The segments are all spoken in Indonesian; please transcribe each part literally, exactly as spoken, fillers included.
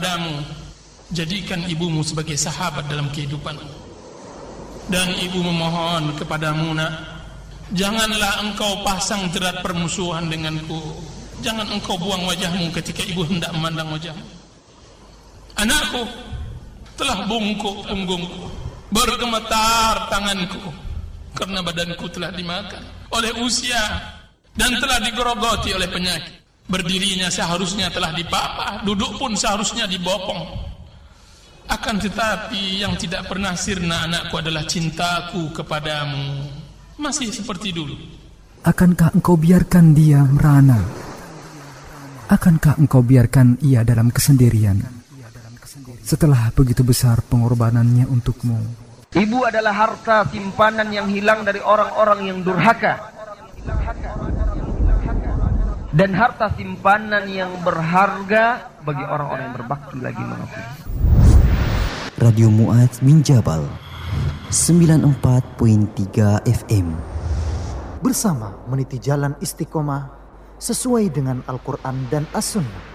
kepadamu, jadikan ibumu sebagai sahabat dalam kehidupanmu. Dan ibu memohon kepadamu, nak, janganlah engkau pasang jerat permusuhan denganku. Jangan engkau buang wajahmu ketika ibu hendak memandang wajahmu. Anakku, telah bungkuk punggungku, bergemetar tanganku, karena badanku telah dimakan oleh usia dan telah digerogoti oleh penyakit. Berdirinya seharusnya telah dipapah, duduk pun seharusnya dibopong. Akan tetapi yang tidak pernah sirna, anakku, adalah cintaku kepadamu. Masih seperti dulu. Akankah engkau biarkan dia merana? Akankah engkau biarkan ia dalam kesendirian setelah begitu besar pengorbanannya untukmu? Ibu adalah harta simpanan yang hilang dari orang-orang yang durhaka, dan harta simpanan yang berharga bagi orang-orang yang berbakti lagi mengakui. Radio Mu'adz bin Jabal sembilan puluh empat koma tiga F M. Bersama meniti jalan istiqomah sesuai dengan Al-Quran dan As-Sunnah.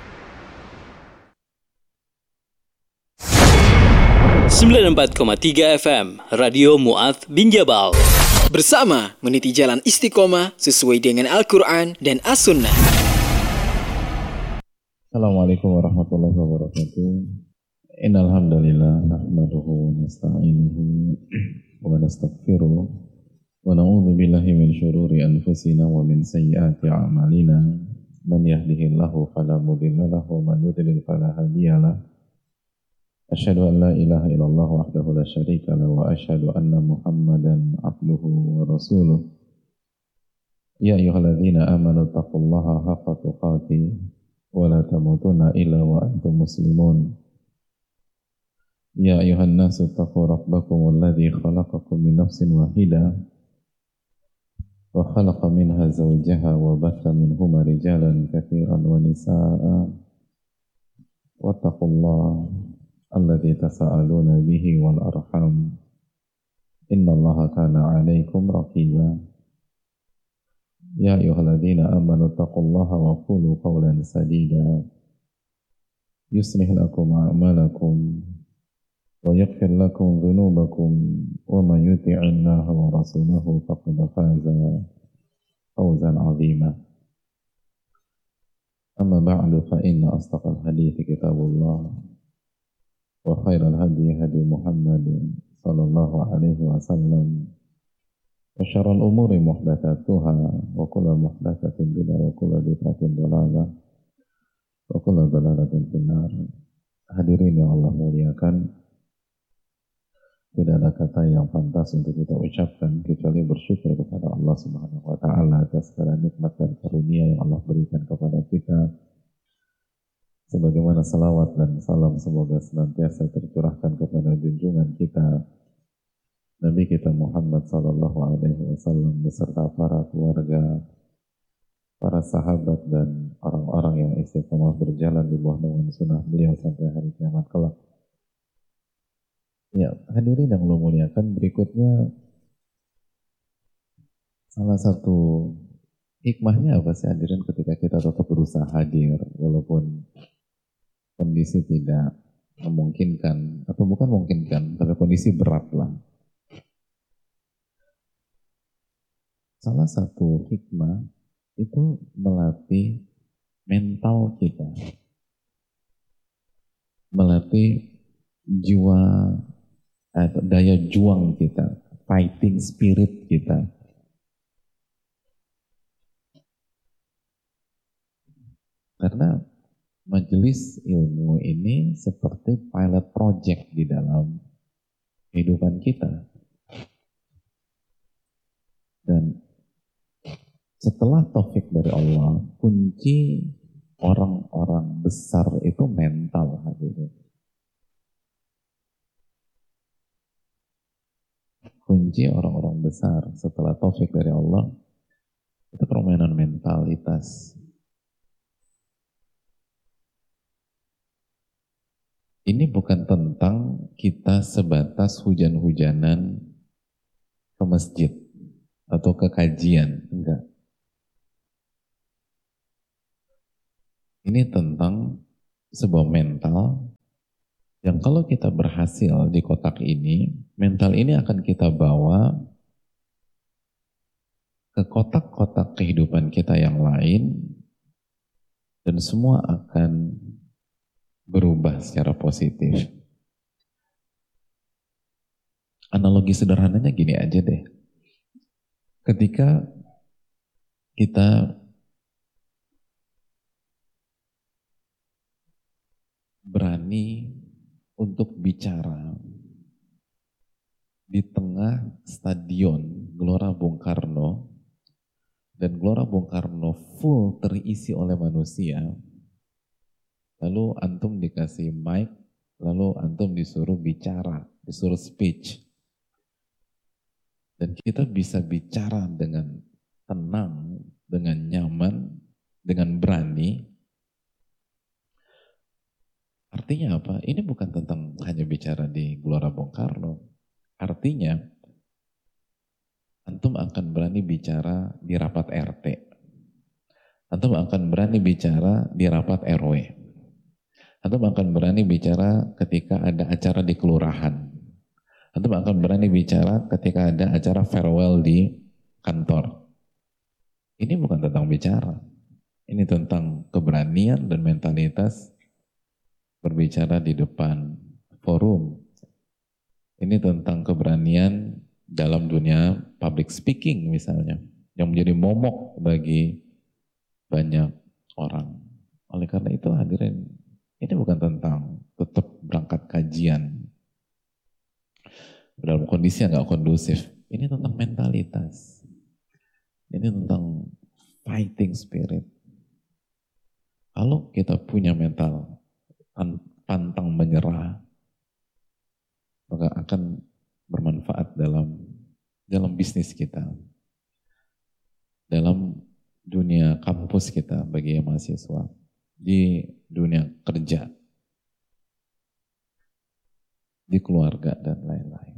sembilan puluh empat koma tiga F M Radio Mu'adz bin Jabal. Bersama meniti jalan istiqomah sesuai dengan Al-Quran dan As-Sunnah. Assalamualaikum warahmatullahi wabarakatuh. Innal hamdalillah nahmaduhu wa nasta'inuhu wa nastaghfiruh wa na'udzu billahi min syururi anfusina wa min sayyiati a'malina. Man yahdihillahu fala mudilla lahu wa man yudlil fala hadiyalah. Asyhadu an la ilaha illallah wahdahu la syarika lahu wa asyhadu anna Muhammadan abduhu wa rasuluh. Ya ayyuhalladzina amanu taqullaha haqqa tuqatih wa la tamutunna illa wa antum muslimun. Ya ayyuhan nasu taqu rabbakum alladzi khalaqakum min nafsin wahidah wa khalaqa minha zawjaha wa batha minhuma rijalan katsiran wa nisaa'a. Wattaqullaha alladzi tasaaluna bihi wal arham innallaha kana 'alaikum raqiba. Ya ayyuhalladzina amanu taqullaha wa qulu qawlan sadida yuslih lakum a'malakum wa yaghfir lakum dhunubakum wa man yuti'illaha wa rasulahu faqad faza fawzan 'azima. Amma ba'du, fa inna asdaqal hadithi kitabullah wa khairal hadi hadi Muhammadin sallallahu alaihi wasallam wa syarrul umuri muhdatsatuha wa kullu muhdatsatin bid'ah wa kullu bid'atin dhalalah wa kullu dhalalatin finnar. Hadirin yang Allah muliakan, tidak ada kata yang pantas untuk kita ucapkan kecuali bersyukur kepada Allah Subhanahu wa taala atas segala nikmat dan karunia yang Allah berikan kepada kita. Sebagaimana salawat dan salam semoga senantiasa tercurahkan kepada junjungan kita Nabi kita Muhammad sallallahu alaihi wasallam beserta para keluarga, para sahabat dan orang-orang yang istiqomah berjalan di bawah naungan sunnah beliau sampai hari kiamat kelak. Ya, hadirin yang Allah muliakan, berikutnya salah satu hikmahnya apa sih hadirin ketika kita tetap berusaha hadir walaupun kondisi tidak memungkinkan, atau bukan memungkinkan, tapi kondisi berat lah. Salah satu hikmah itu melatih mental kita, melatih jiwa, atau daya juang kita, fighting spirit kita. Karena majelis ilmu ini seperti pilot project di dalam kehidupan kita. Dan setelah taufik dari Allah, kunci orang-orang besar itu mental hadirin. Kunci orang-orang besar setelah taufik dari Allah itu permainan mentalitas. Ini bukan tentang kita sebatas hujan-hujanan ke masjid atau ke kajian, enggak. Ini tentang sebuah mental yang kalau kita berhasil di kotak ini, mental ini akan kita bawa ke kotak-kotak kehidupan kita yang lain, dan semua akan berubah secara positif. Analogi sederhananya gini aja deh. Ketika kita berani untuk bicara di tengah stadion Gelora Bung Karno, dan Gelora Bung Karno full terisi oleh manusia, lalu antum dikasih mic, lalu antum disuruh bicara, disuruh speech, dan kita bisa bicara dengan tenang, dengan nyaman, dengan berani. Artinya apa? Ini bukan tentang hanya bicara di Gelora Bung Karno. Artinya, antum akan berani bicara di rapat R T. Antum akan berani bicara di rapat R W. Antum akan berani bicara ketika ada acara di kelurahan. Antum akan berani bicara ketika ada acara farewell di kantor. Ini bukan tentang bicara. Ini tentang keberanian dan mentalitas berbicara di depan forum. Ini tentang keberanian dalam dunia public speaking misalnya, yang menjadi momok bagi banyak orang. Oleh karena itu hadirin, ini bukan tentang tetap berangkat kajian dalam kondisi yang gak kondusif. Ini tentang mentalitas. Ini tentang fighting spirit. Kalau kita punya mental pantang menyerah, maka akan bermanfaat dalam dalam bisnis kita, dalam dunia kampus kita bagi mahasiswa, di dunia kerja, di keluarga dan lain-lain.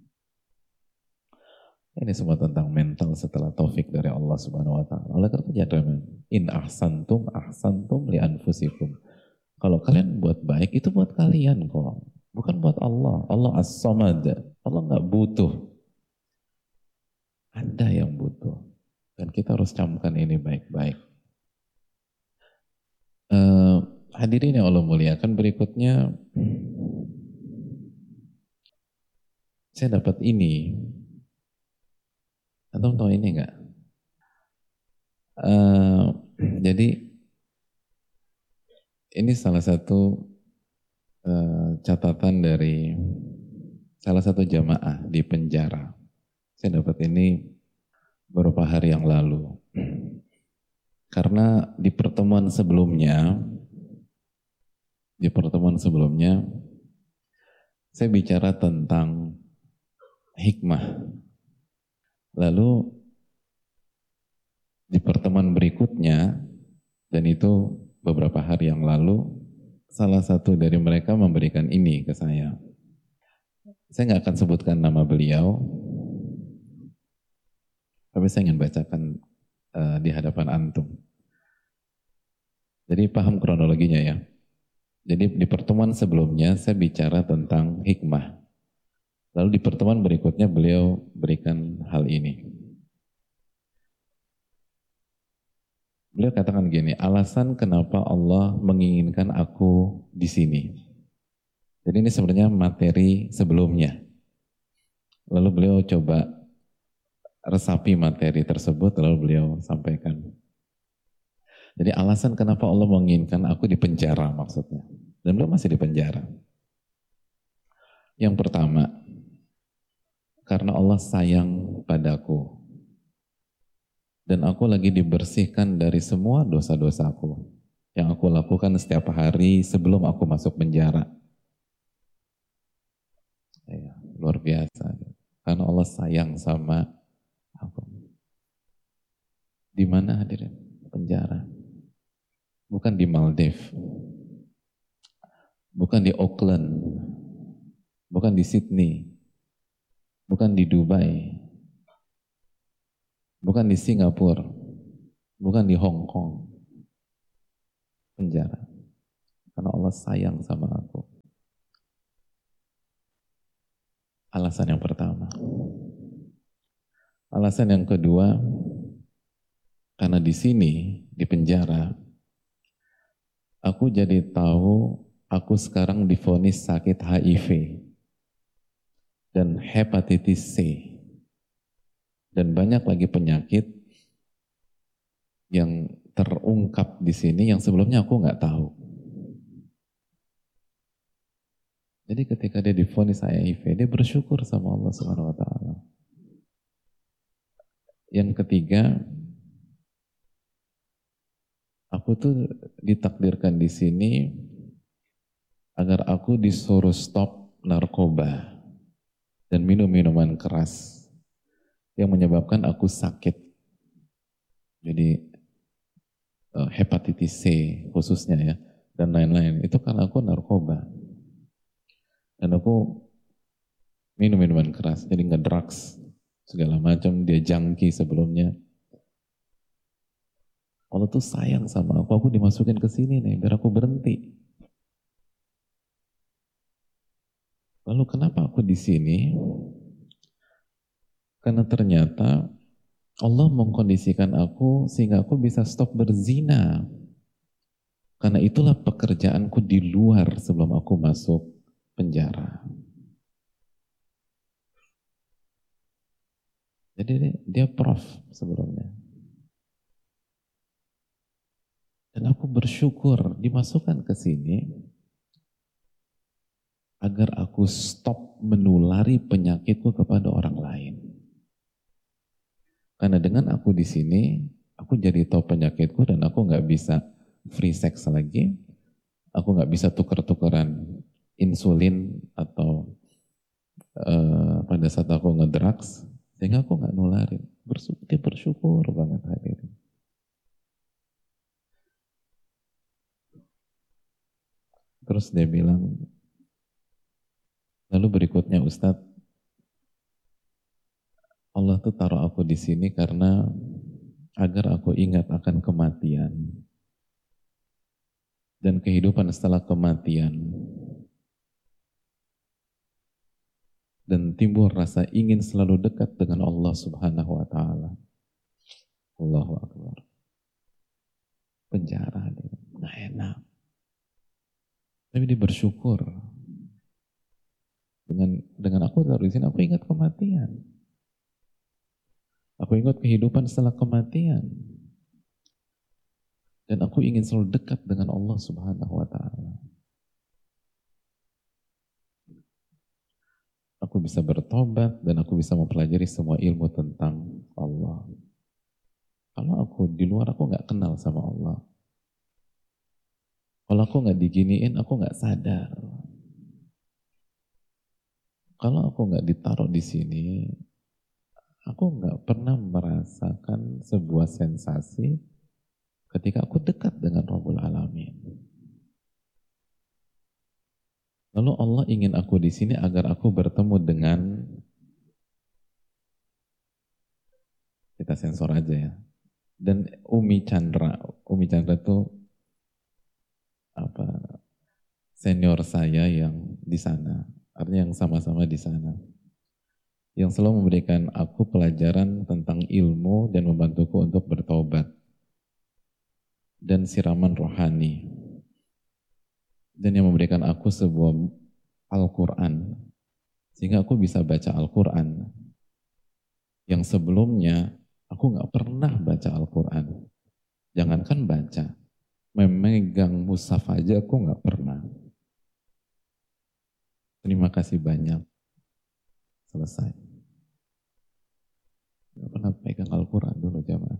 Ini semua tentang mental setelah taufik dari Allah Subhanahu wa taala. Oleh karena itu, in ahsantum ahsantum li anfusikum. Kalau kalian buat baik, itu buat kalian kok. Bukan buat Allah. Allah as-samad. Allah nggak butuh. Anda yang butuh. Dan kita harus camkan ini baik-baik. Uh, hadirin yang Allah muliakan, berikutnya saya dapat ini. Antum tahu ini nggak? Uh, jadi ini salah satu uh, catatan dari salah satu jamaah di penjara. Saya dapat ini beberapa hari yang lalu. Karena di pertemuan sebelumnya, di pertemuan sebelumnya, saya bicara tentang hikmah. Lalu di pertemuan berikutnya, dan itu beberapa hari yang lalu, salah satu dari mereka memberikan ini ke saya. Saya nggak akan sebutkan nama beliau, tapi saya ingin bacakan uh, di hadapan antum. Jadi paham kronologinya ya. Jadi di pertemuan sebelumnya saya bicara tentang hikmah. Lalu di pertemuan berikutnya beliau berikan hal ini. Beliau katakan gini, alasan kenapa Allah menginginkan aku di sini. Jadi ini sebenarnya materi sebelumnya. Lalu beliau coba resapi materi tersebut, lalu beliau sampaikan. Jadi alasan kenapa Allah menginginkan aku di penjara maksudnya. Dan beliau masih di penjara. Yang pertama, karena Allah sayang padaku. Dan aku lagi dibersihkan dari semua dosa-dosaku yang aku lakukan setiap hari sebelum aku masuk penjara. Ya, luar biasa. Karena Allah sayang sama aku. Di mana hadirin? Penjara. Bukan di Maldives. Bukan di Auckland. Bukan di Sydney. Bukan di Dubai. Bukan di Singapura. Bukan di Hong Kong. Penjara. Karena Allah sayang sama aku. alasan yang pertama. Alasan yang kedua, karena di sini, di penjara, aku jadi tahu aku sekarang divonis sakit H I V dan hepatitis C. Dan banyak lagi penyakit yang terungkap di sini yang sebelumnya aku nggak tahu. Jadi ketika dia divonis H I V, dia bersyukur sama Allah Subhanahu wa taala. Yang ketiga, aku tuh ditakdirkan di sini agar aku disuruh stop narkoba dan minum minuman keras yang menyebabkan aku sakit. Jadi hepatitis C khususnya ya, dan lain-lain. Itu karena aku narkoba. Dan aku minum minuman keras, jadi nge-drugs, segala macam, dia junkie sebelumnya. Allah tuh sayang sama aku, aku dimasukin ke sini nih, biar aku berhenti. Lalu kenapa aku di sini? Karena ternyata Allah mengkondisikan aku sehingga aku bisa stop berzina. Karena itulah pekerjaanku di luar sebelum aku masuk penjara. Jadi dia prof sebelumnya. Dan aku bersyukur dimasukkan ke sini agar aku stop menulari penyakitku kepada orang lain. Karena dengan aku di sini, aku jadi tahu penyakitku dan aku nggak bisa free sex lagi. Aku nggak bisa tuker-tukeran insulin atau uh, pada saat aku ngedrugs, sehingga aku nggak nularin. Bersyukur, dia bersyukur banget hadirin. Terus dia bilang, lalu berikutnya Ustadz, Allah tuh taruh aku di sini karena agar aku ingat akan kematian dan kehidupan setelah kematian. Dan timbul rasa ingin selalu dekat dengan Allah Subhanahu wa taala. Allahu Akbar. Penjara dia, nggak enak. Tapi dia bersyukur. Dengan dengan aku taruh di sini, aku ingat kematian. Aku ingat kehidupan setelah kematian. Dan aku ingin selalu dekat dengan Allah Subhanahu wa taala. Aku bisa bertobat dan aku bisa mempelajari semua ilmu tentang Allah. Kalau aku di luar, aku nggak kenal sama Allah. Kalau aku nggak diginiin, aku nggak sadar. Kalau aku nggak ditaruh di sini, aku nggak pernah merasakan sebuah sensasi ketika aku dekat dengan Rabbul Alamin. Lalu Allah ingin aku di sini agar aku bertemu dengan, kita sensor aja ya, dan Umi Chandra. Umi Chandra itu apa? Senior saya yang di sana, artinya yang sama-sama di sana, yang selalu memberikan aku pelajaran tentang ilmu dan membantuku untuk bertobat dan siraman rohani. Dan yang memberikan aku sebuah Al-Quran, sehingga aku bisa baca Al-Quran. Yang sebelumnya, aku gak pernah baca Al-Quran. Jangankan baca, memegang mushaf aja aku gak pernah. Terima kasih banyak. Selesai. Gak pernah pegang Al-Quran dulu jamaah.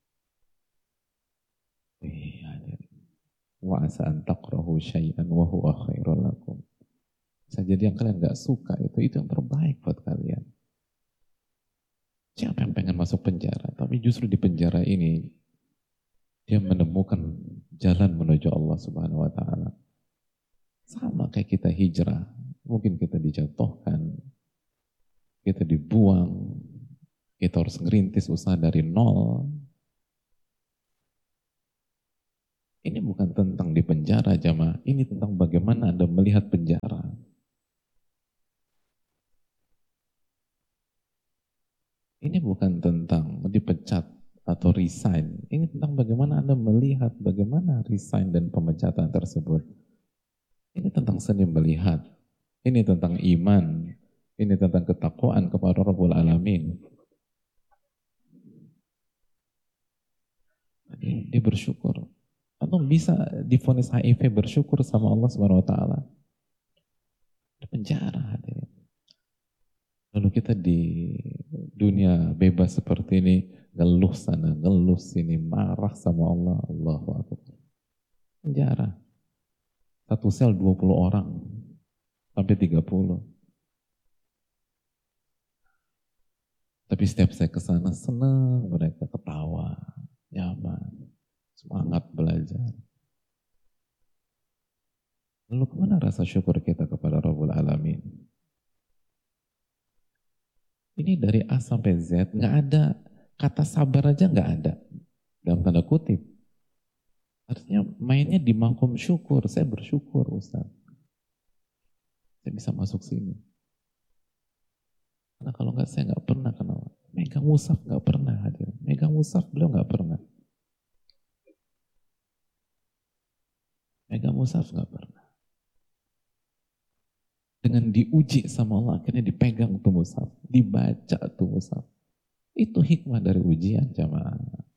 Wih, ada. Wa asa an taqrahu syai'an wa huwa khairul lakum. Bisa jadi yang kalian gak suka itu, itu yang terbaik buat kalian. Siapa yang pengen masuk penjara? Tapi justru di penjara ini dia menemukan jalan menuju Allah Subhanahu wa taala. Sama kayak kita hijrah, mungkin kita dijatuhkan, kita dibuang, kita harus ngerintis usaha dari nol. Ini bukan tentang di penjara jamaah, ini tentang bagaimana Anda melihat penjara. Ini bukan tentang dipecat atau resign. Ini tentang bagaimana Anda melihat bagaimana resign dan pemecatan tersebut. Ini tentang seni melihat. Ini tentang iman. Ini tentang ketakwaan kepada Rabbul Alamin. Dia bersyukur. Atau bisa divonis H I V bersyukur sama Allah Subhanahu Wa Taala. Di penjara hadirin. Lalu kita di dunia bebas seperti ini, ngeluh sana, ngeluh sini, marah sama Allah, Allahu Akbar. Penjara. Satu sel dua puluh orang, sampai tiga puluh. Tapi setiap saya ke sana senang, mereka ketawa, nyaman, semangat belajar. Lalu kemana rasa syukur kita kepada Rabbul Alamin? Ini dari A sampai Z, nggak ada kata sabar aja nggak ada dalam tanda kutip. Artinya mainnya di makom syukur. Saya bersyukur Ustaz. Saya bisa masuk sini. Karena kalau nggak saya nggak pernah kenal. Megang mushaf nggak pernah hadir. Megang mushaf beliau nggak pernah. Megang mushaf nggak pernah. Dengan diuji sama Allah, akhirnya dipegang tuh mushaf, dibaca tuh mushaf. Itu hikmah dari ujian jamaah.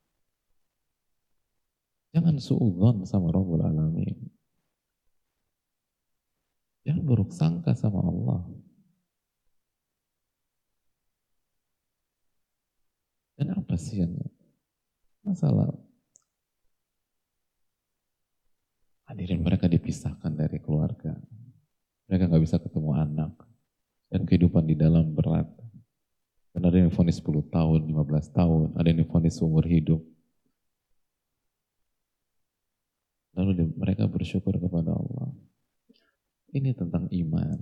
Jangan suudzon sama Rabbul Alamin. Jangan buruk sangka sama Allah. Dan apa sih yang masalah? Hadirin, mereka dipisahkan dari keluarga. Mereka nggak bisa ketemu anak. Dan kehidupan di dalam berat. Dan ada yang vonis sepuluh tahun, lima belas tahun. Ada yang vonis seumur hidup. Lalu mereka bersyukur kepada Allah. Ini tentang iman.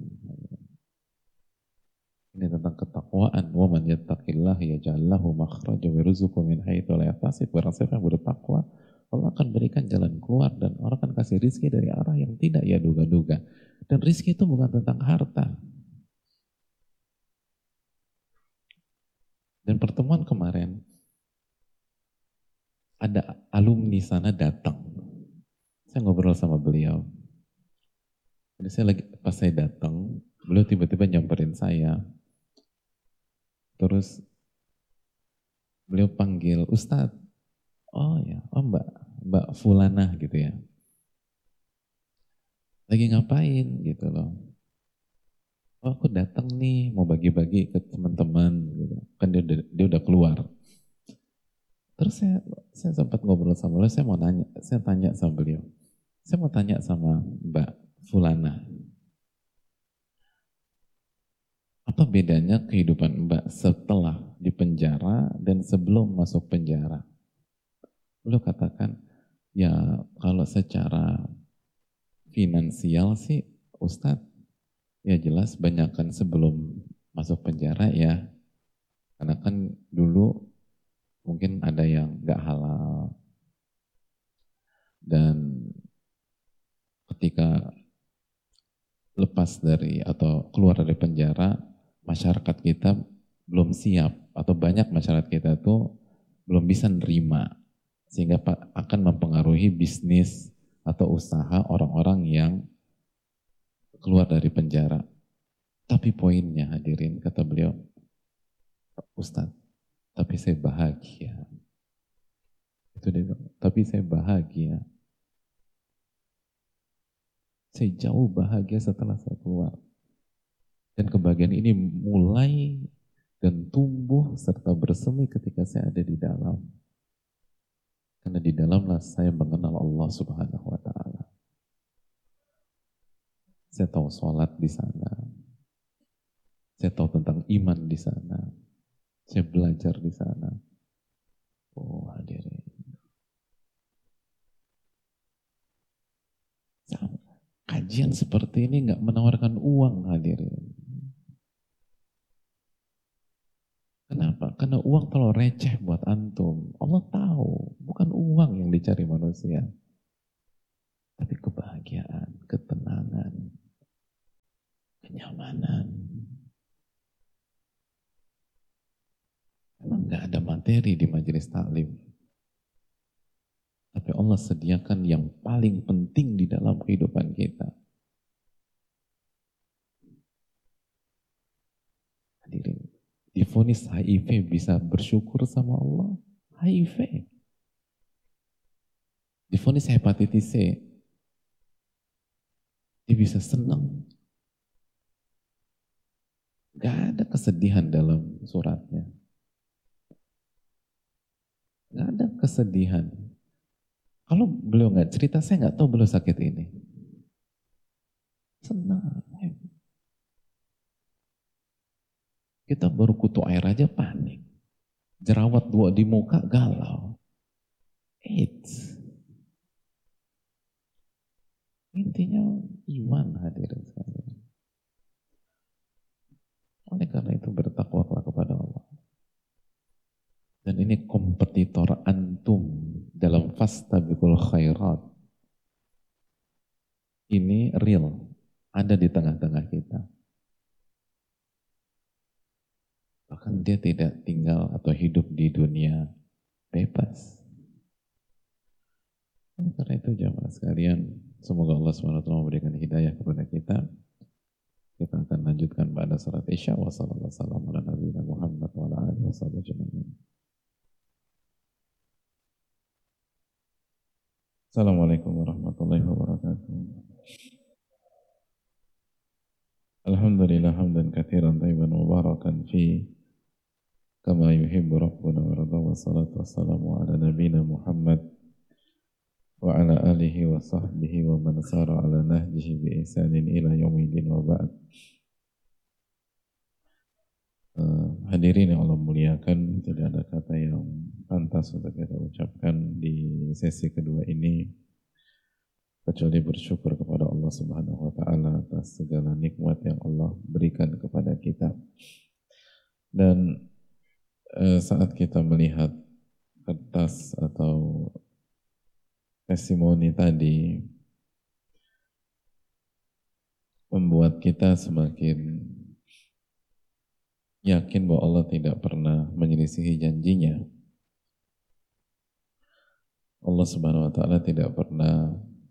Ini tentang ketakwaan. Wa man yattaqillah yaj'al lahu makhraja wa yarzuqhu min haitsu la yahtasib. Barang siapa yang bertakwa, Allah akan berikan jalan keluar dan Allah akan kasih rizki dari arah yang tidak ia duga-duga. Dan rizki itu bukan tentang harta. Dan pertemuan kemarin, ada alumni sana datang. Saya ngobrol sama beliau. Jadi saya lagi, pas saya datang, beliau tiba-tiba nyamperin saya. Terus beliau panggil, Ustadz. Oh ya, oh mbak, mbak Fulanah gitu ya. Lagi ngapain gitu loh. Oh aku datang nih mau bagi-bagi ke teman-teman gitu. Kan dia, dia udah keluar. Terus saya saya sempat ngobrol sama beliau, saya mau nanya, saya tanya sama beliau. Saya mau tanya sama Mbak Fulana. Apa bedanya kehidupan Mbak setelah di penjara dan sebelum masuk penjara? Beliau katakan, ya kalau secara finansial sih Ustadz, ya jelas banyakkan sebelum masuk penjara ya. Karena kan dulu mungkin ada yang gak halal. Dan ketika lepas dari atau keluar dari penjara, masyarakat kita belum siap atau banyak masyarakat kita tuh belum bisa nerima. Sehingga akan mempengaruhi bisnis atau usaha orang-orang yang keluar dari penjara. Tapi poinnya hadirin, kata beliau, Ustadz, tapi saya bahagia. Itu dia bilang, tapi saya bahagia. Saya jauh bahagia setelah saya keluar. Dan kebahagiaan ini mulai dan tumbuh serta bersemi ketika saya ada di dalam. Karena di dalamlah saya mengenal Allah Subhanahu wa Ta'ala. Saya tahu sholat di sana. Saya tahu tentang iman di sana. Saya belajar di sana. Oh hadirin. Kajian seperti ini nggak menawarkan uang hadirin. Kenapa? Karena uang terlalu receh buat antum. Allah tahu, bukan uang yang dicari manusia. Tapi kebahagiaan, ketenangan, kenyamanan. materi di majelis taklim. Tapi Allah sediakan yang paling penting di dalam kehidupan kita. Hadirin, divonis H I V bisa bersyukur sama Allah. H I V. Divonis hepatitis C, dia bisa senang. Gak ada kesedihan dalam suratnya. Gak ada kesedihan. Kalau beliau gak cerita, saya gak tahu beliau sakit ini. Senang. Kita baru kutu air aja panik. Jerawat dua di muka galau. AIDS. Intinya iman, hadirin sekalian. Oleh karena itu bertakwalah kepada Allah. Dan ini kompetitor antum dalam fastabiqul khairat. Ini real, ada di tengah-tengah kita. Bahkan dia tidak tinggal atau hidup di dunia bebas. Oleh karena itu jamaah sekalian, semoga Allah subhanahu wa taala memberikan hidayah kepada kita. Kita akan lanjutkan pada salat Isya. Wa sallallahu alaihi wasallam ala nabiyina Muhammad wa ala alihi wasallam. Assalamualaikum warahmatullahi wabarakatuh. Alhamdulillah hamdan katsiran tayyiban mubarakan fi kama yuhibbu rabbuna wa radha, wa salatu wassalamu ala nabiyina Muhammad wa ala alihi wa sahbihi wa man sara ala nahjihi bi ihsanin ila yaumil wa ba'd. Uh, hadirin yang Allah muliakan, tidak ada kata yang pantas untuk kita ucapkan di sesi kedua ini kecuali bersyukur kepada Allah Subhanahu wa taala atas segala nikmat yang Allah berikan kepada kita. Dan uh, saat kita melihat kertas atau testimoni tadi membuat kita semakin yakin bahwa Allah tidak pernah menyelisihi janjinya. Allah Subhanahu wa taala tidak pernah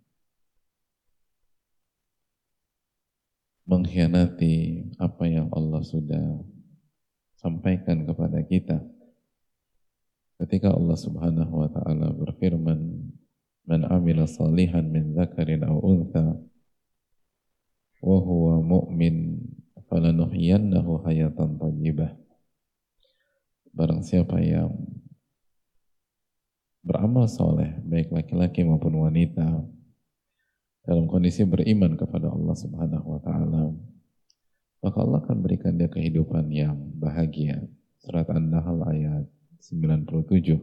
mengkhianati apa yang Allah sudah sampaikan kepada kita. Ketika Allah Subhanahu wa taala berfirman, "Man 'amila shalihan min dzakarin aw untha wa huwa mu'min falanuhyiyannahu hayatan thayyibah." Barang siapa yang beramal soleh, baik laki-laki maupun wanita, dalam kondisi beriman kepada Allah Subhanahu wa taala, maka Allah akan berikan dia kehidupan yang bahagia. Surat An-Nahl ayat sembilan puluh tujuh.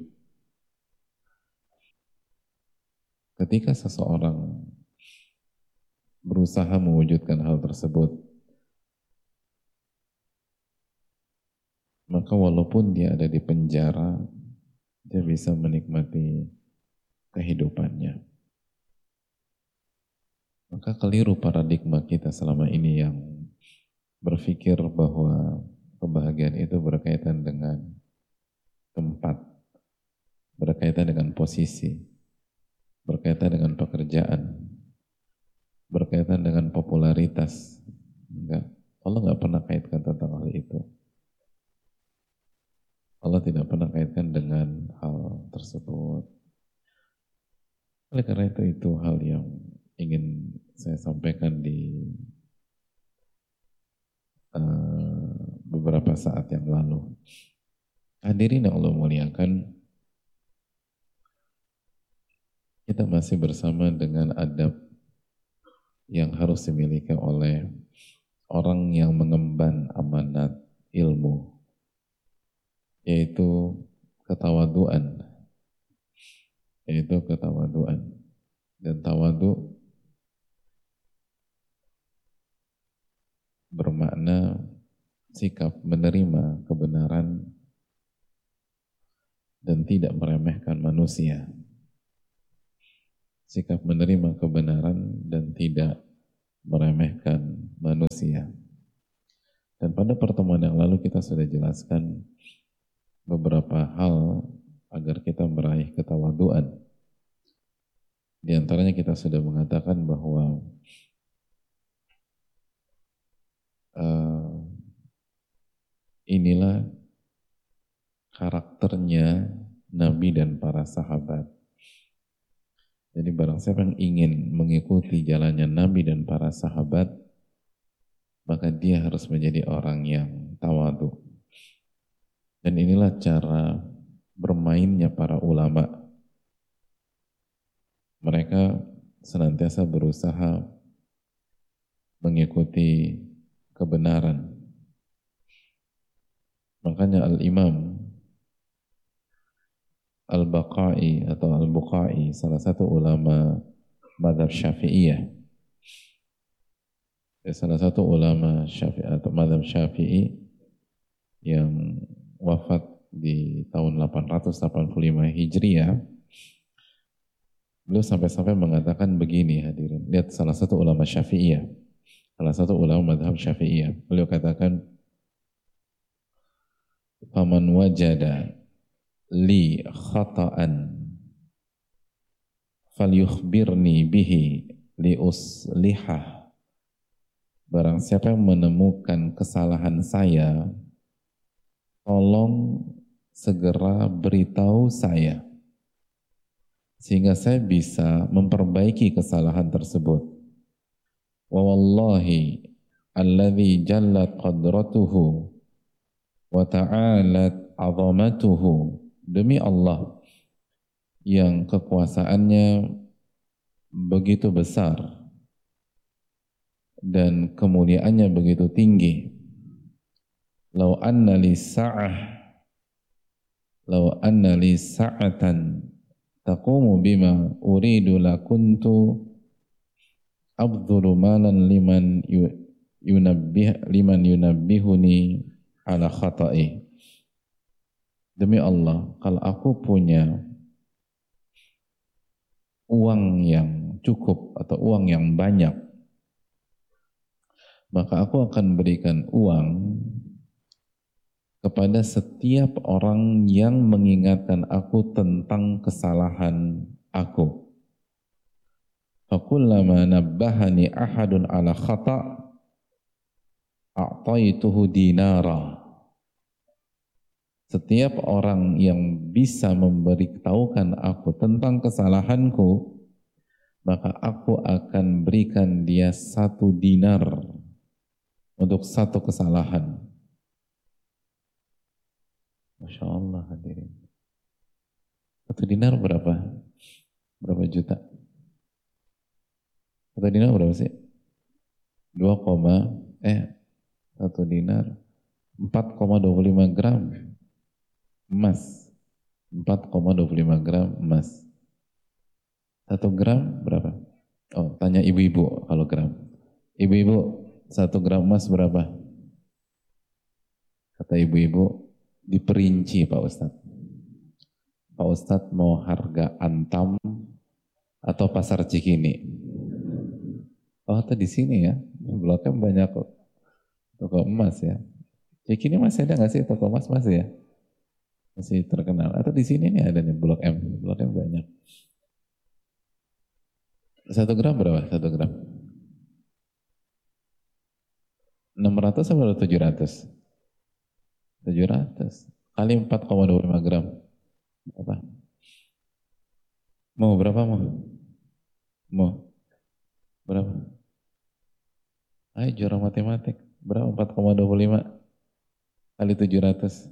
Ketika seseorang berusaha mewujudkan hal tersebut, maka walaupun dia ada di penjara, dia bisa menikmati kehidupannya. Maka keliru paradigma kita selama ini yang berpikir bahwa kebahagiaan itu berkaitan dengan tempat, berkaitan dengan posisi, berkaitan dengan pekerjaan, berkaitan dengan popularitas. Enggak, Allah nggak pernah kaitkan tentang hal itu. Allah tidak pernah kaitkan dengan hal tersebut. Oleh karena itu, itu hal yang ingin saya sampaikan di uh, beberapa saat yang lalu. Hadirin yang Allah muliakan, kita masih bersama dengan adab yang harus dimiliki oleh orang yang mengemban amanat ilmu, yaitu ketawaduan, yaitu ketawaduan. Dan tawadu bermakna sikap menerima kebenaran dan tidak meremehkan manusia. Sikap menerima kebenaran dan tidak meremehkan manusia. Dan pada pertemuan yang lalu kita sudah jelaskan beberapa hal agar kita meraih ketawaduan. Di antaranya kita sudah mengatakan bahwa uh, inilah karakternya Nabi dan para sahabat. Jadi barang siapa yang ingin mengikuti jalannya Nabi dan para sahabat, maka dia harus menjadi orang yang tawadu. Dan inilah cara bermainnya para ulama. Mereka senantiasa berusaha mengikuti kebenaran. Makanya Al-Imam Al-Baqai atau Al-Buqai, salah satu ulama mazhab Syafi'iyah, salah satu ulama Syafi'i atau mazhab Syafi'i yang wafat di tahun delapan ratus delapan puluh lima Hijriah, beliau sampai-sampai mengatakan begini, hadirin. Lihat salah satu ulama Syafi'iyah, salah satu ulama mazhab Syafi'iyah, beliau katakan, "Faman wajada li khata'an falyukhbirni bihi li uslihah." Barang siapa yang menemukan kesalahan saya, tolong segera beritahu saya sehingga saya bisa memperbaiki kesalahan tersebut. Wa wallahi alladzi jallat qadratuhu wa ta'alat 'azamatuhu, demi Allah yang kekuasaannya begitu besar dan kemuliaannya begitu tinggi. Lau anna li sa'ah lau anna li sa'atan taqumu bima uridu lakuntu abdhuru malan liman yunabbih liman yunabbihuni ala khata'i. Demi Allah, kalau aku punya uang yang cukup atau uang yang banyak, maka aku akan berikan uang kepada setiap orang yang mengingatkan aku tentang kesalahan aku. Fakullama nabbahani ahadun ala khata' a'taituhu dinara. Setiap orang yang bisa memberitahukan aku tentang kesalahanku, maka aku akan berikan dia satu dinar untuk satu kesalahan. Masya Allah, hadirin. Satu dinar berapa? Berapa juta? Satu dinar berapa sih? Dua koma eh satu dinar empat koma dua puluh lima gram emas. Empat koma dua puluh lima gram emas. Satu gram berapa? Oh, tanya ibu-ibu kalau gram. Ibu-ibu, satu gram emas berapa? Kata ibu-ibu, diperinci Pak Ustadz. Pak Ustadz mau harga Antam atau pasar Cikini? Oh, atau di sini ya? Blok M banyak toko emas ya. Cikini masih ada nggak sih toko emas? Masih ya? Masih terkenal. Atau di sini nih ada nih Blok M. Blok M banyak. Satu gram berapa? Satu gram? enam ratus atau tujuh ratus? tujuh ratus kali empat koma dua puluh lima gram apa? Mau berapa mau? Mau berapa? Ayo juara matematik. Berapa empat koma dua puluh lima kali tujuh ratus?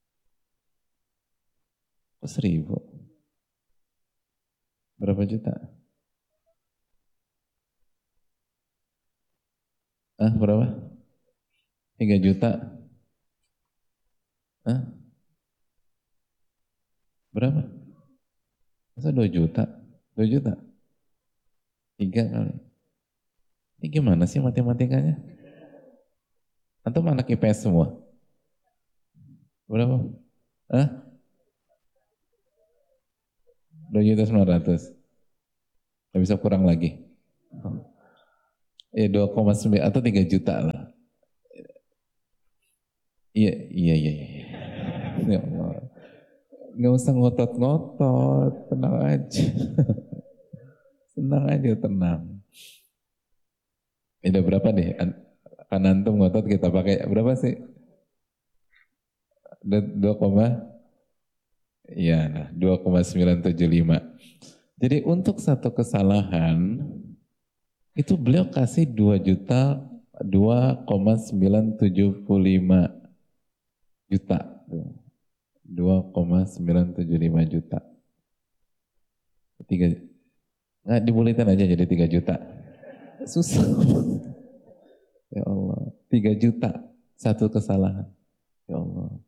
Oh, seribu. Berapa juta? Ah, berapa? tiga juta. Hah? Berapa? Masa dua juta? dua juta? tiga kali. Ini gimana sih matematikanya? Atau anak I P S semua? Berapa? Hah? dua juta sembilan ratus. Gak bisa kurang lagi. Ya dua koma sembilan atau tiga juta lah. Iya, iya, iya. Ya Allah. nggak usah ngotot-ngotot, tenang aja. Tenang aja, tenang. Ini udah berapa nih? Kan antum ngotot kita pakai berapa sih? dua, iya, nah dua koma sembilan tujuh lima. Jadi untuk satu kesalahan itu beliau kasih dua juta dua koma sembilan tujuh lima juta. dua koma sembilan tujuh lima juta. Tiga, nggak dibulitin aja jadi tiga juta. Susah. Ya Allah, tiga juta satu kesalahan. Ya Allah.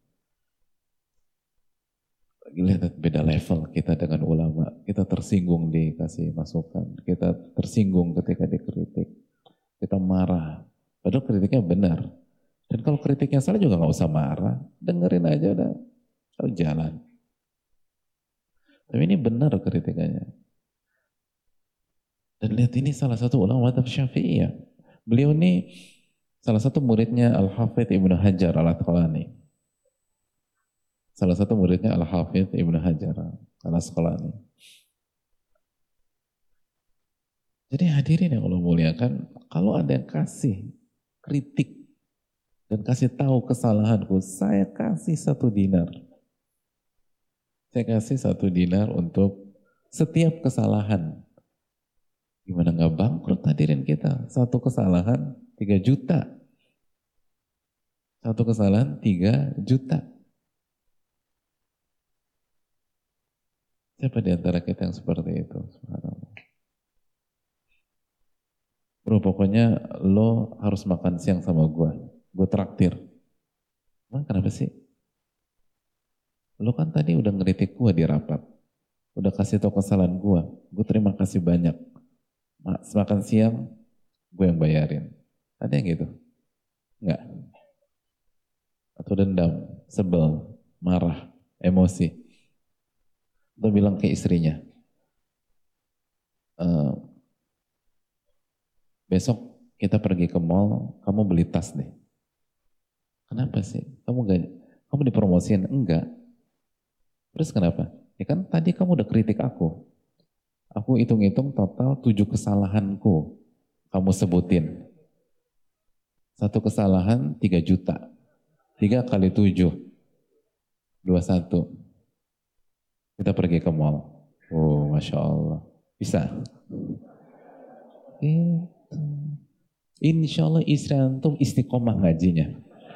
Lihat beda level kita dengan ulama. Kita tersinggung dikasih masukan. Kita tersinggung ketika dikritik. Kita marah. Padahal kritiknya benar. Dan kalau kritiknya salah juga nggak usah marah. Dengerin aja udah. Udah jalan. Tapi ini benar kritikannya. Dan lihat ini salah satu ulama madhab Syafi'iyah. Beliau ini salah satu muridnya Al-Hafidh Ibnu Hajar Al-Asqalani. Salah satu muridnya Al-Hafidh Ibnu Hajar Al-Asqalani. Jadi hadirin yang Allah muliakan, kalau ada yang kasih kritik dan kasih tahu kesalahanku, saya kasih satu dinar. Saya kasih satu dinar untuk setiap kesalahan. Gimana nggak bangkrut hadirin kita? Satu kesalahan tiga juta. Satu kesalahan tiga juta. Siapa di antara kita yang seperti itu? Subhanallah. Bro, pokoknya lo harus makan siang sama gue. Gue traktir. Emang kenapa sih? Lo kan tadi udah ngeritik gue di rapat. Udah kasih tau kesalahan gue. Gue terima kasih banyak. Makan siang, gue yang bayarin. Ada yang gitu? Enggak. Atau dendam, sebel, marah, emosi. Atau bilang ke istrinya, e, besok kita pergi ke mall, kamu beli tas deh. Kenapa sih? Kamu gak, kamu dipromosiin? Enggak. Terus kenapa? Ya kan tadi kamu udah kritik aku. Aku hitung-hitung total tujuh kesalahanku. Kamu sebutin. Satu kesalahan tiga juta. Tiga kali tujuh. Dua satu. Kita pergi ke mall. Oh, Masya Allah. Bisa? Gitu. Insya Allah istri antum istiqomah ngajinya.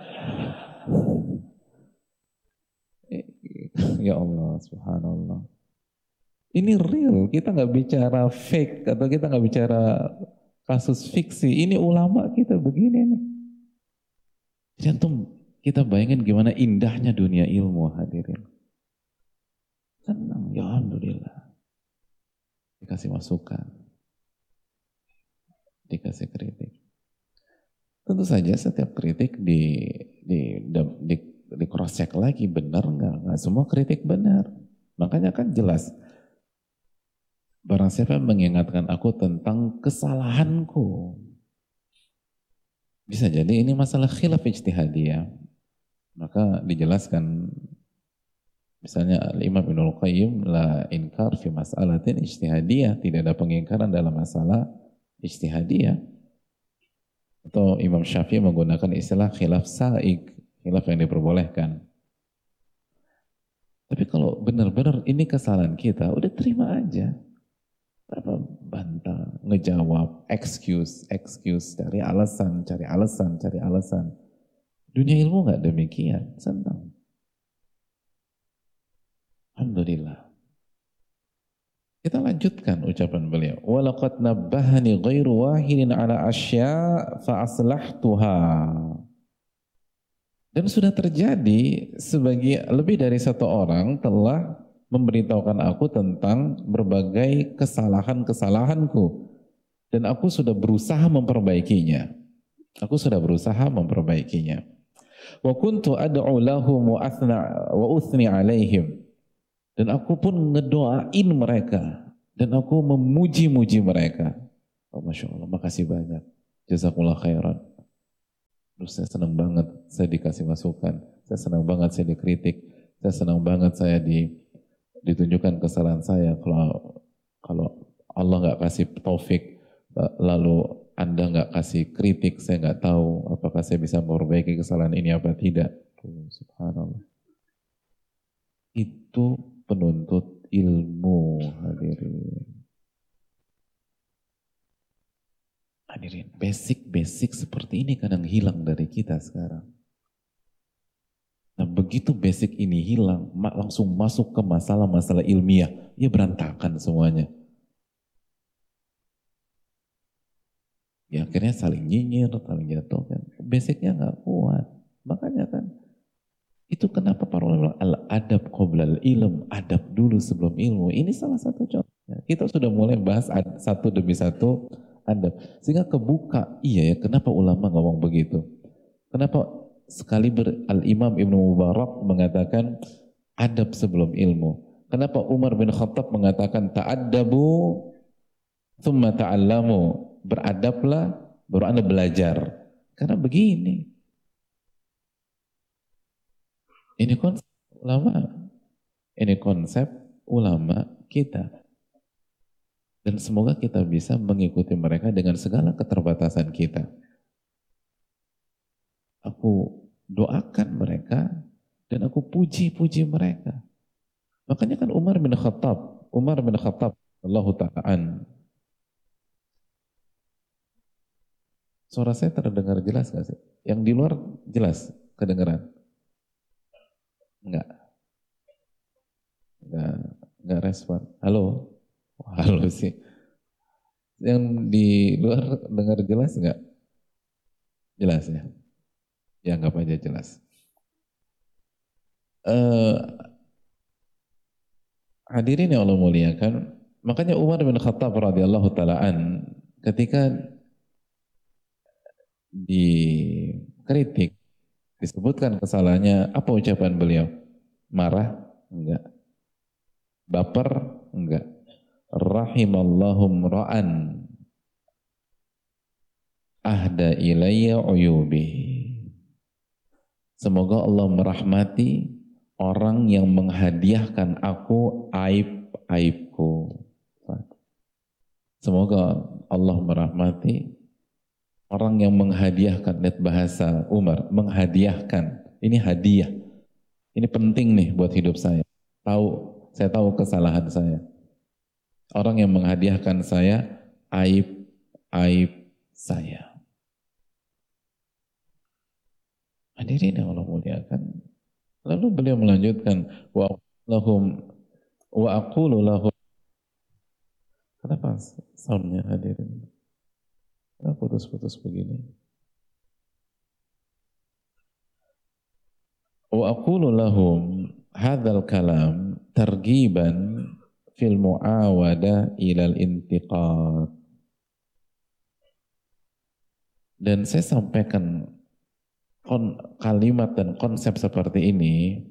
Ya Allah, subhanallah. Ini real, kita nggak bicara fake atau kita nggak bicara kasus fiksi. Ini ulama kita begini nih. Jadi antum kita bayangin gimana indahnya dunia ilmu hadirin. Senang, ya Alhamdulillah. Dikasih masukan. Dikasih kritik. Tentu saja setiap kritik di di di, di, di cross check lagi benar nggak? Nggak semua kritik benar. Makanya kan jelas. Barang siapa mengingatkan aku tentang kesalahanku. Bisa jadi ini masalah khilaf ijtihadiyah. Maka dijelaskan misalnya Al-Imam Ibnul Qayyim la inkar fi mas'alatin ijtihadiyah, tidak ada pengingkaran dalam masalah ijtihadiyah. Atau Imam Syafi'i menggunakan istilah khilaf sa'ik, khilaf yang diperbolehkan. Tapi kalau benar-benar ini kesalahan kita, udah terima aja. Apa bantah, ngejawab, excuse, excuse, cari alasan, cari alasan, cari alasan. Dunia ilmu nggak demikian, senang. Alhamdulillah. Kita lanjutkan ucapan beliau. Walaqad nabbahani ghairu wahidin ala asya' fa aslahtuha. Dan sudah terjadi sebagai lebih dari satu orang telah memberitahukan aku tentang berbagai kesalahan-kesalahanku. Dan aku sudah berusaha memperbaikinya. Aku sudah berusaha memperbaikinya. Wa kuntu ad'u lahum wa athna wa uthni alaihim. Dan aku pun ngedoain mereka. Dan aku memuji-muji mereka. Oh, Masya Allah, makasih banyak. Jazakumullah khairan. Terus saya senang banget saya dikasih masukan. Saya senang banget saya dikritik. Saya senang banget saya di ditunjukkan kesalahan saya. Kalau kalau Allah nggak kasih taufik, lalu Anda nggak kasih kritik, saya nggak tahu apakah saya bisa memperbaiki kesalahan ini apa tidak. Subhanallah. Itu penuntut ilmu, hadirin. Hadirin, basic-basic seperti ini kadang hilang dari kita sekarang. Nah begitu basic ini hilang, langsung masuk ke masalah-masalah ilmiah, ya berantakan semuanya. Ya akhirnya saling nyinyir, saling jatuh kan. Basicnya nggak kuat. Makanya kan, itu kenapa para ulama al-adab qoblal ilm, adab dulu sebelum ilmu. Ini salah satu contohnya. Kita sudah mulai bahas satu demi satu adab. Sehingga kebuka, iya ya kenapa ulama ngomong begitu. Kenapa sekali ber, Al-Imam Ibnu Mubarak mengatakan adab sebelum ilmu. Kenapa Umar bin Khattab mengatakan ta'addabu thumma ta'allamu. Beradablah, baru Anda belajar. Karena begini. Ini konsep ulama. Ini konsep ulama kita. Dan semoga kita bisa mengikuti mereka dengan segala keterbatasan kita. Aku doakan mereka dan aku puji-puji mereka. Makanya kan Umar bin Khattab, Umar bin Khattab, Allahu ta'ala. Suara saya terdengar jelas gak sih? Yang di luar jelas kedengaran? Enggak. Enggak, enggak respon. Halo? Oh, halo sih. Yang di luar dengar jelas enggak? Jelas ya? Ya anggap aja jelas. Uh, hadirin yang Allah muliakan, makanya Umar bin Khattab radhiyallahu ta'ala ketika dikritik, disebutkan kesalahannya, apa ucapan beliau? Marah? Enggak. Baper? Enggak. Rahimallahum ra'an ahda ilayya uyubi. Semoga Allah merahmati orang yang menghadiahkan aku aib-aibku. Semoga Allah merahmati orang yang menghadiahkan, lihat bahasa Umar, menghadiahkan. Ini hadiah. Ini penting nih buat hidup saya. Tahu, saya tahu kesalahan saya. Orang yang menghadiahkan saya aib-aib saya. Hadirin yang Allah muliakan. Lalu beliau melanjutkan, wa lahum wa aqulu lahum. Kenapa soundnya hadirin? Nah, putus-putus begini. Wa aqulu lahum hadzal kalam targhiban fil muawada ilal intiqad. Dan saya sampaikan kon, kalimat dan konsep seperti ini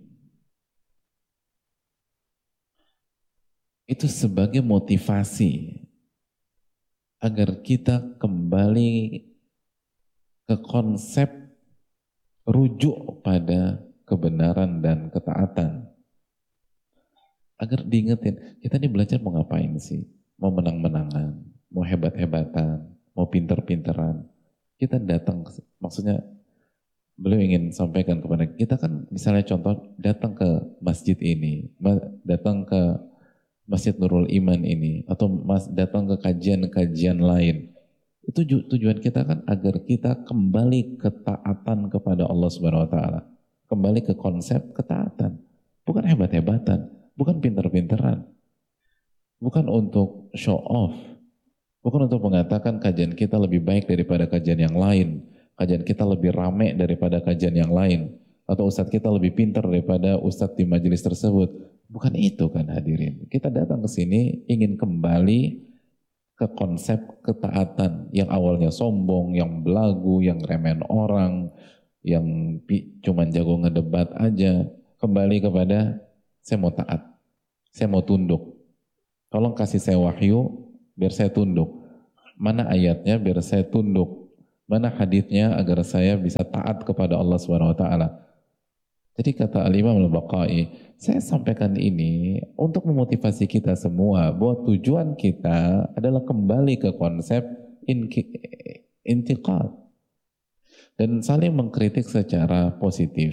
itu sebagai motivasi agar kita kembali ke konsep rujuk pada kebenaran dan ketaatan. Agar diingetin, kita ini belajar mau ngapain sih? Mau menang-menangan, mau hebat-hebatan, mau pinter-pinteran. Kita datang, maksudnya beliau ingin sampaikan kepada kita kan misalnya contoh datang ke masjid ini, datang ke Masjid Nurul Iman ini, atau mas, datang ke kajian-kajian lain. Itu tujuan kita kan agar kita kembali ketaatan kepada Allah Subhanahu Wa Taala, kembali ke konsep ketaatan, bukan hebat-hebatan, bukan pinter-pinteran, bukan untuk show off, bukan untuk mengatakan kajian kita lebih baik daripada kajian yang lain, kajian kita lebih rame daripada kajian yang lain, atau ustadz kita lebih pintar daripada ustadz di majelis tersebut. Bukan itu kan hadirin. Kita datang ke sini ingin kembali ke konsep ketaatan yang awalnya sombong, yang belagu, yang remen orang, yang cuman jago ngedebat aja. Kembali kepada saya mau taat, saya mau tunduk. Tolong kasih saya wahyu biar saya tunduk. Mana ayatnya biar saya tunduk. Mana haditsnya agar saya bisa taat kepada Allah Subhanahu Wa Taala. Jadi kata Al-Imam Al-Baqai, saya sampaikan ini untuk memotivasi kita semua bahwa tujuan kita adalah kembali ke konsep intiqad dan saling mengkritik secara positif,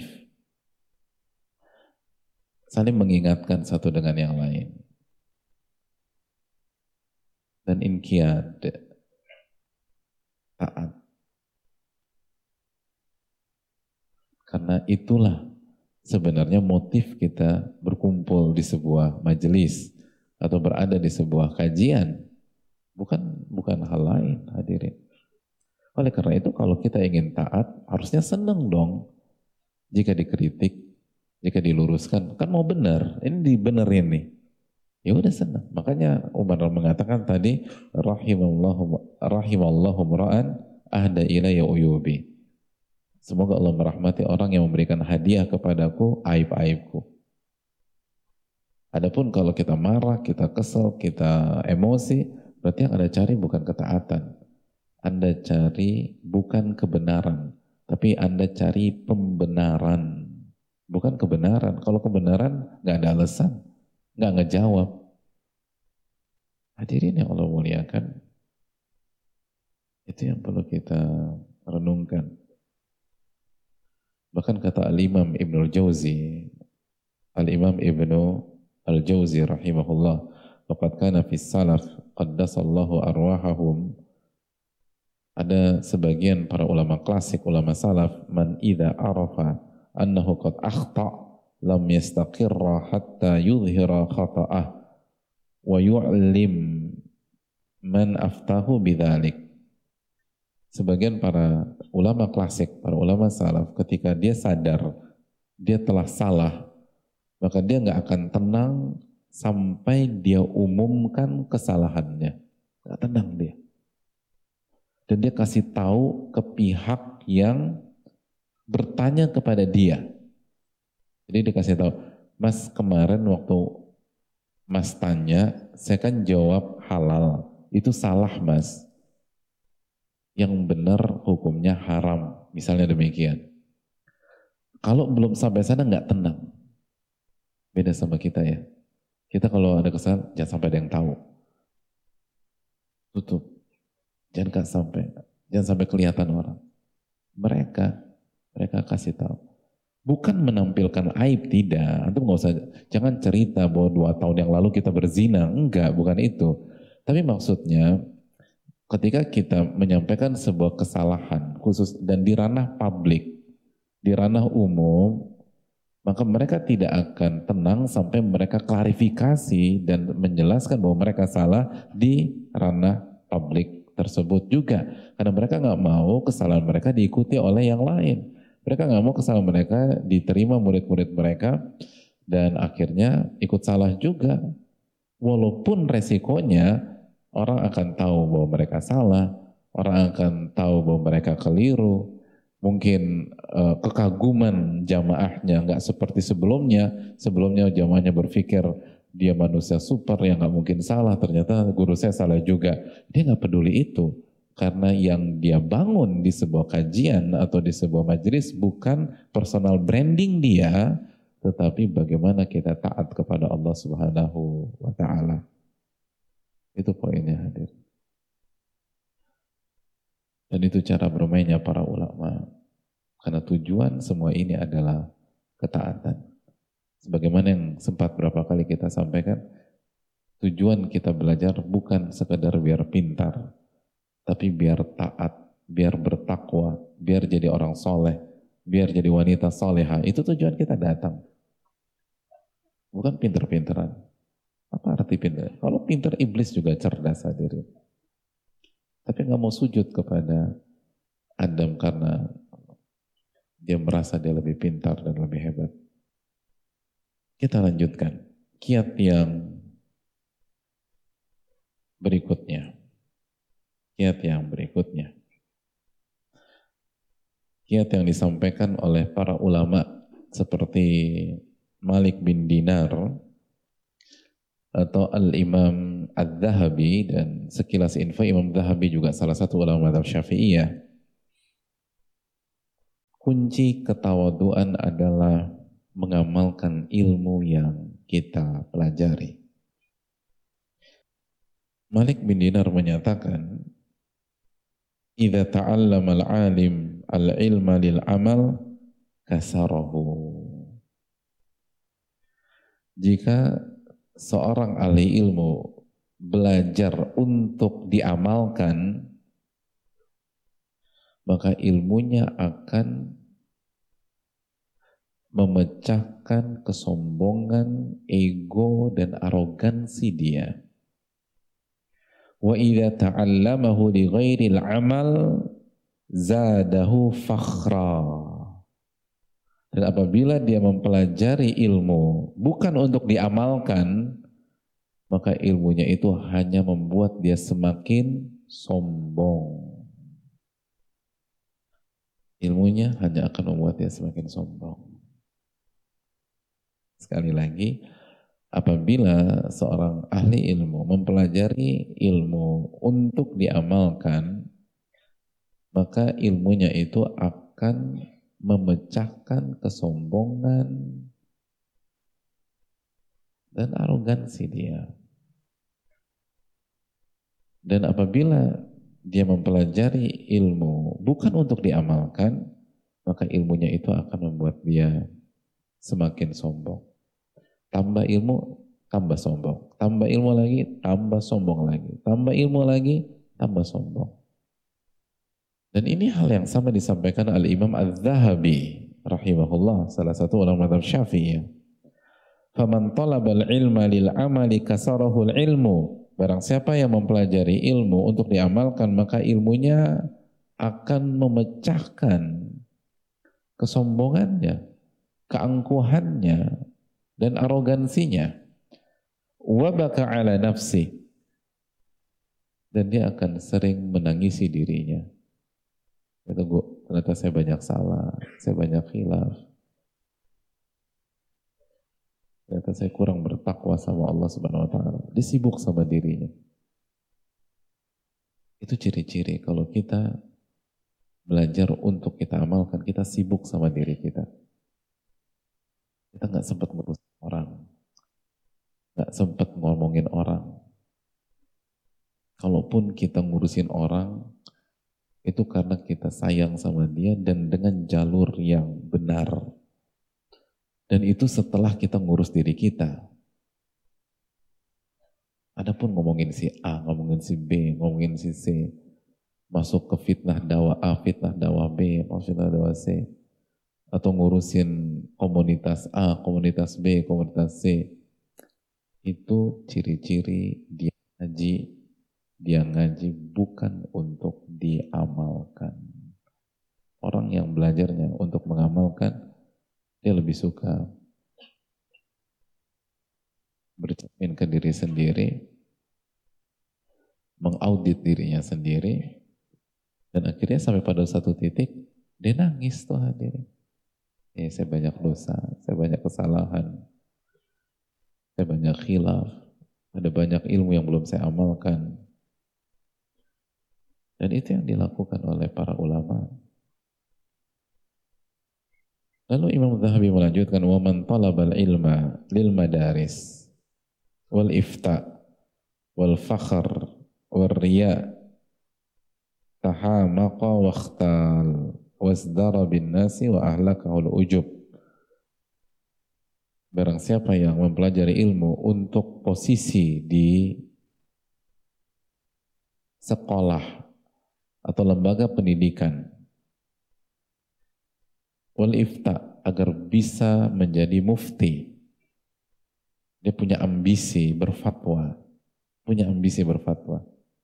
saling mengingatkan satu dengan yang lain, dan inqiyad, taat, karena itulah sebenarnya motif kita berkumpul di sebuah majelis atau berada di sebuah kajian, bukan bukan hal lain, hadirin. Oleh karena itu kalau kita ingin taat harusnya senang dong jika dikritik, jika diluruskan, kan mau benar, ini dibenerin nih, ya udah senang. Makanya Umar mengatakan tadi, rahimallahu rahimallahu ra'an ahda ilayya uyubi. Semoga Allah merahmati orang yang memberikan hadiah kepadaku aib-aibku. Adapun kalau kita marah, kita kesel, kita emosi, berarti yang Anda cari bukan ketaatan. Anda cari bukan kebenaran, tapi Anda cari pembenaran. Bukan kebenaran. Kalau kebenaran nggak ada alasan, nggak ngejawab. Hadirin yang Allah muliakan, itu yang perlu kita renungkan. Bahkan kata Al-Imam Ibnu Al-Jauzi, Al-Imam Ibnu Al-Jauzi rahimahullah, laqad kana fis salaf qaddasallahu arwahahum. Ada sebagian para ulama klasik, ulama salaf, man idza arafa annahu qad akhta lam yastaqirra hatta yudhhira khata'ah wa yu'lim man aftahu bidzalik. Sebagian para ulama klasik, para ulama salaf, ketika dia sadar dia telah salah, maka dia nggak akan tenang sampai dia umumkan kesalahannya. Nggak tenang dia. Dan dia kasih tahu ke pihak yang bertanya kepada dia. Jadi dia kasih tahu, Mas kemarin waktu Mas tanya, saya kan jawab halal. Itu salah Mas. Yang benar hukumnya haram, misalnya demikian. Kalau belum sampai sana nggak tenang, beda sama kita ya. Kita kalau ada kesalahan jangan sampai ada yang tahu, tutup, jangan gak sampai, jangan sampai kelihatan orang. Mereka, mereka kasih tahu, bukan menampilkan aib, tidak. Antum nggak usah, jangan cerita bahwa dua tahun yang lalu kita berzina, enggak, bukan itu. Tapi maksudnya ketika kita menyampaikan sebuah kesalahan khusus dan di ranah publik, di ranah umum, maka mereka tidak akan tenang sampai mereka klarifikasi dan menjelaskan bahwa mereka salah di ranah publik tersebut juga. Karena mereka nggak mau kesalahan mereka diikuti oleh yang lain. Mereka nggak mau kesalahan mereka diterima murid-murid mereka dan akhirnya ikut salah juga. Walaupun resikonya orang akan tahu bahwa mereka salah, orang akan tahu bahwa mereka keliru, mungkin uh, kekaguman jamaahnya nggak seperti sebelumnya. Sebelumnya jamaahnya berpikir dia manusia super yang nggak mungkin salah, ternyata guru saya salah juga. Dia nggak peduli itu, karena yang dia bangun di sebuah kajian atau di sebuah majelis bukan personal branding dia, tetapi bagaimana kita taat kepada Allah Subhanahu wa Ta'ala. Itu poinnya, hadir. Dan itu cara bermainnya para ulama. Karena tujuan semua ini adalah ketaatan. Sebagaimana yang sempat berapa kali kita sampaikan, tujuan kita belajar bukan sekedar biar pintar, tapi biar taat, biar bertakwa, biar jadi orang soleh, biar jadi wanita soleha. Itu tujuan kita datang. Bukan pinter-pinteran. Apa arti pintar? Kalau pintar, iblis juga cerdas, hadirin. Tapi nggak mau sujud kepada Adam karena dia merasa dia lebih pintar dan lebih hebat. Kita lanjutkan kiat yang berikutnya. Kiat yang berikutnya. Kiat yang disampaikan oleh para ulama seperti Malik bin Dinar atau Al-Imam Al-Zahabi, dan sekilas info Imam Zahabi juga salah satu ulama mazhab Syafi'iyah. Kunci ketawaduan adalah mengamalkan ilmu yang kita pelajari. Malik bin Dinar menyatakan, "Idza ta'allama al-'alim al-'ilma lil 'amal kasarahu." Jika seorang ahli ilmu belajar untuk diamalkan, maka ilmunya akan memecahkan kesombongan, ego, dan arogansi dia. Wa idza ta'allamahu li ghairil 'amal zadahu fakhra. Dan apabila dia mempelajari ilmu bukan untuk diamalkan, maka ilmunya itu hanya membuat dia semakin sombong. Ilmunya hanya akan membuat dia semakin sombong. Sekali lagi, apabila seorang ahli ilmu mempelajari ilmu untuk diamalkan, maka ilmunya itu akan memecahkan kesombongan dan arogansi dia. Dan apabila dia mempelajari ilmu bukan untuk diamalkan, maka ilmunya itu akan membuat dia semakin sombong. Tambah ilmu, tambah sombong. Tambah ilmu lagi, tambah sombong lagi. Tambah ilmu lagi, tambah sombong. Dan ini hal yang sama disampaikan oleh Imam Az-Zahabi rahimahullah, salah satu ulama mazhab Syafi'i. Faman talabal ilma lil amali kasarahu ilmu. Barang siapa yang mempelajari ilmu untuk diamalkan, maka ilmunya akan memecahkan kesombongannya, keangkuhannya, dan arogansinya. Wa baka ala nafsi. Dan dia akan sering menangisi dirinya. Itu gue, ternyata saya banyak salah, saya banyak khilaf. Ternyata saya kurang bertakwa sama Allah Subhanahu wa taala. Dia sibuk sama dirinya. Itu ciri-ciri kalau kita belajar untuk kita amalkan, kita sibuk sama diri kita. Kita nggak sempat ngurusin orang, nggak sempat ngomongin orang. Kalaupun kita ngurusin orang, itu karena kita sayang sama dia dan dengan jalur yang benar. Dan itu setelah kita ngurus diri kita. Adapun ngomongin si A, ngomongin si B, ngomongin si C, masuk ke fitnah dakwah A, fitnah dakwah B, fitnah dakwah C, atau ngurusin komunitas A, komunitas B, komunitas C, itu ciri-ciri dia ngaji. Dia ngaji bukan untuk diamalkan. Orang yang belajarnya untuk mengamalkan, dia lebih suka bercermin ke diri sendiri, mengaudit dirinya sendiri, dan akhirnya sampai pada satu titik, dia nangis tuh hadirin. Eh, saya banyak dosa, saya banyak kesalahan, saya banyak khilaf, ada banyak ilmu yang belum saya amalkan. Dan itu yang dilakukan oleh para ulama. Lalu Imam Zahabi melanjutkan, wa man talabal ilma lil madaris wal ifta wal fakhr wal riya tahamaqa waqtal wasdara bin nasi wa ahlakahu al ujub. Barang siapa yang mempelajari ilmu untuk posisi di sekolah atau lembaga pendidikan, wal ifta, agar bisa menjadi mufti, dia punya ambisi berfatwa, punya ambisi berfatwa,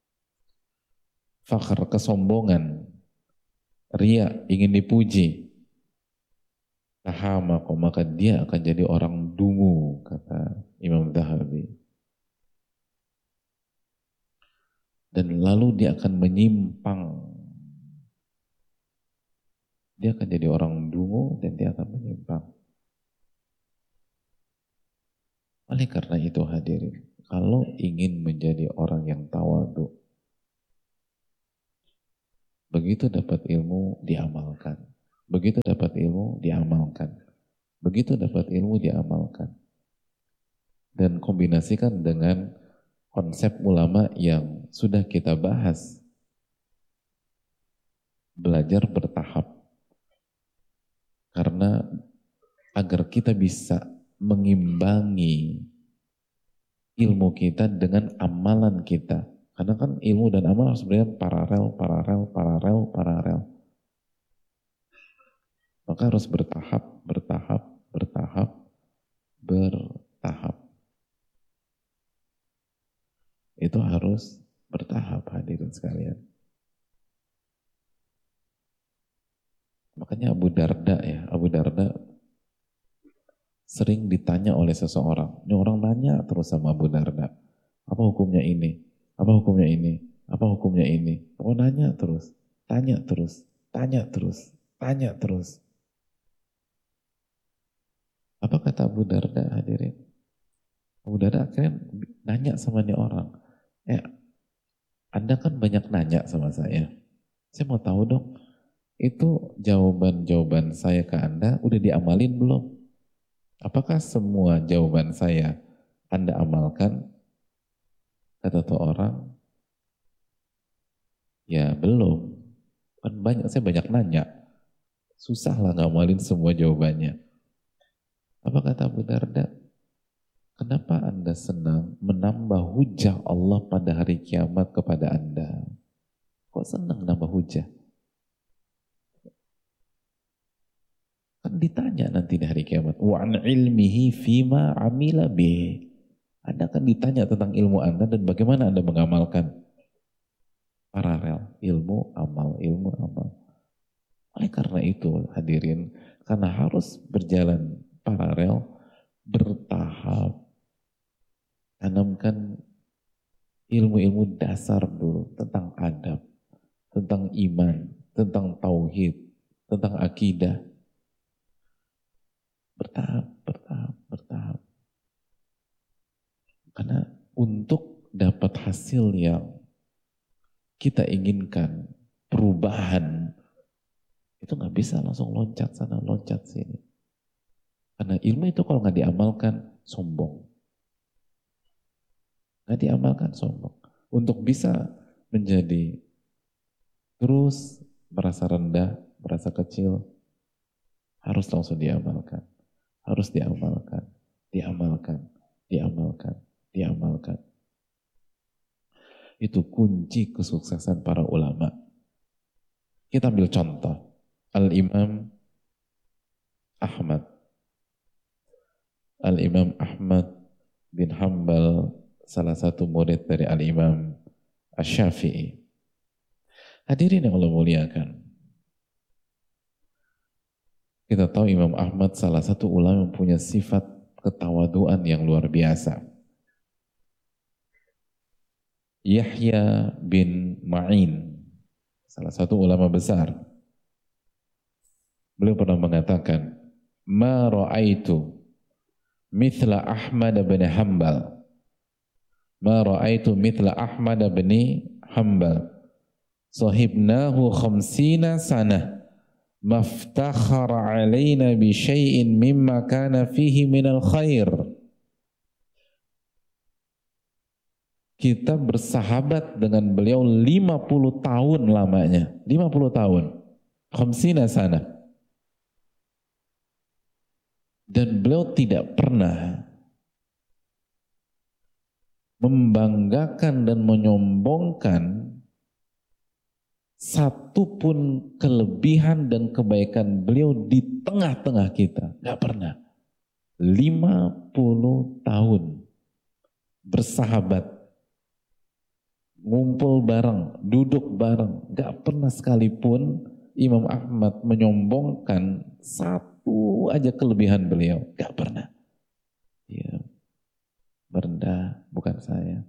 fakhr, kesombongan, riya, ingin dipuji, tahama, maka dia akan jadi orang dungu, kata Imam Zahabi. Dan lalu dia akan menyimpang. Dia akan jadi orang dungu dan dia akan menyimpang. Oleh karena itu hadirin, kalau ingin menjadi orang yang tawadhu, begitu dapat ilmu diamalkan. Begitu dapat ilmu diamalkan. Begitu dapat ilmu diamalkan. Dan kombinasikan dengan konsep ulama yang sudah kita bahas. Belajar bertahap. Karena agar kita bisa mengimbangi ilmu kita dengan amalan kita. Karena kan ilmu dan amal sebenarnya paralel, paralel, paralel, paralel. Maka harus bertahap, bertahap, bertahap, bertahap. Itu harus bertahap, hadirin sekalian. Makanya Abu Darda ya, Abu Darda sering ditanya oleh seseorang. Ini orang nanya terus sama Abu Darda. Apa hukumnya ini? Apa hukumnya ini? Apa hukumnya ini? Oh nanya terus, tanya terus, tanya terus, tanya terus. Apa kata Abu Darda, hadirin? Abu Darda akhirnya nanya sama nih orang. Ya, Anda kan banyak nanya sama saya. Saya mau tahu dong, itu jawaban-jawaban saya ke Anda udah diamalin belum? Apakah semua jawaban saya Anda amalkan? Kata tuh orang, ya belum. Kan banyak, saya banyak nanya. Susah lah ngamalin semua jawabannya. Apa kata Abu Darda? Kenapa Anda senang menambah hujah Allah pada hari kiamat kepada Anda? Kok senang nambah hujah? Kan ditanya nanti di hari kiamat. Wa an ilmihi fima amila bih. Anda kan ditanya tentang ilmu Anda dan bagaimana Anda mengamalkan. Paralel, ilmu, amal, ilmu, amal. Oleh karena itu hadirin, karena harus berjalan paralel, bertahap, tanamkan ilmu-ilmu dasar dulu tentang adab, tentang iman, tentang tauhid, tentang akidah. Bertahap, bertahap, bertahap. Karena untuk dapat hasil yang kita inginkan, perubahan, itu nggak bisa langsung loncat sana, loncat sini. Karena ilmu itu kalau nggak diamalkan, sombong. Nggak diamalkan, sombong. Untuk bisa menjadi terus merasa rendah, merasa kecil, harus langsung diamalkan. Harus diamalkan, diamalkan, diamalkan, diamalkan. Itu kunci kesuksesan para ulama. Kita ambil contoh. Al-Imam Ahmad. Al-Imam Ahmad bin Hanbal, salah satu murid dari Al-Imam Asy-Syafi'i. Hadirin yang Allah muliakan. Kita tahu Imam Ahmad salah satu ulama yang punya sifat ketawaduan yang luar biasa. Yahya bin Ma'in, salah satu ulama besar. Beliau pernah mengatakan, "Ma ra'aitu mithla Ahmad bin Hanbal. Ma ra'aitu mithla Ahmad bin Hanbal. Sahibnahu khamsina sanah. Maftakhara alaina bi syai'in mimma kana fihi minal khair." Kita bersahabat dengan beliau lima puluh tahun lamanya. lima puluh tahun. Khamsina sana. Dan beliau tidak pernah membanggakan dan menyombongkan satu pun kelebihan dan kebaikan beliau di tengah-tengah kita. Gak pernah. lima puluh tahun bersahabat. Ngumpul bareng, duduk bareng, gak pernah sekalipun Imam Ahmad menyombongkan satu aja kelebihan beliau, gak pernah. Ya, merendah, bukan saya.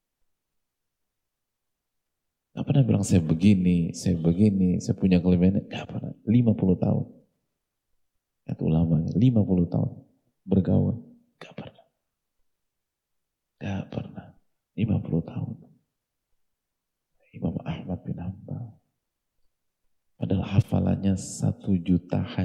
Gak pernah bilang saya begini, saya begini, saya punya kelebihan, gak pernah. lima puluh tahun. Kata ulamanya, lima puluh tahun bergaul, gak pernah. Gak pernah. lima puluh tahun. Imam Ahmad bin Hanbal. Padahal hafalannya satu juta hadis.